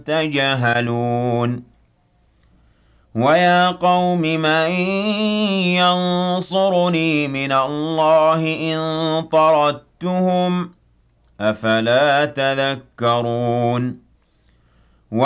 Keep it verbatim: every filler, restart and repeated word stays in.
تجهلون ويا قوم من ينصرني من الله إن طردتهم أفلا تذكرون